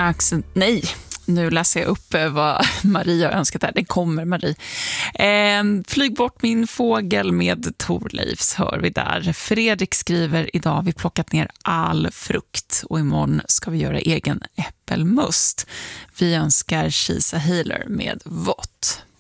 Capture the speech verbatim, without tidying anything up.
Accent, nej. Nu läser jag upp vad Maria har önskat här. Det kommer, Marie. Eh, flyg bort min fågel med Torleifs hör vi där. Fredrik skriver, idag har vi plockat ner all frukt och imorgon ska vi göra egen äppelmust. Vi önskar She's a Healer med Vott.